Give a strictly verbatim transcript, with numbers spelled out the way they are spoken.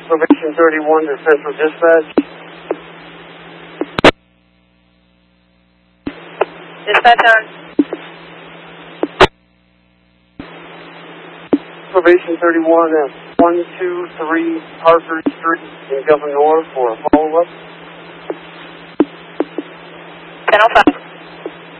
Probation thirty-one to Central Dispatch. Dispatch on. Probation thirty-one at one two three Harvard Street in Governor for a follow-up. ten oh five.